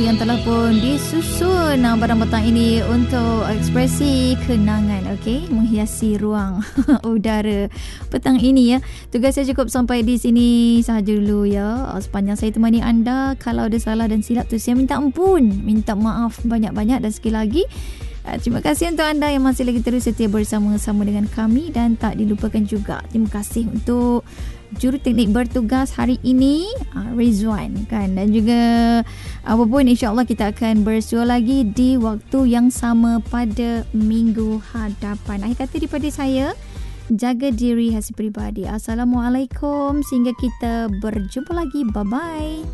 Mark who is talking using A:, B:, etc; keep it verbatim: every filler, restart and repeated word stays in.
A: yang telah pun disusun pada petang ini untuk ekspresi kenangan, okey, menghiasi ruang udara petang ini ya. Tugas saya cukup sampai di sini sahaja dulu ya. Sepanjang saya temani anda, kalau ada salah dan silap tu saya minta ampun, minta maaf banyak-banyak, dan sekali lagi terima kasih untuk anda yang masih lagi terus setia bersama-sama dengan kami, dan tak dilupakan juga terima kasih untuk juru teknik bertugas hari ini, Rizwan kan, dan juga apapun insya-Allah kita akan bersua lagi di waktu yang sama pada minggu hadapan. Akhir kata daripada saya, jaga diri, hasil peribadi. Assalamualaikum, sehingga kita berjumpa lagi. Bye bye.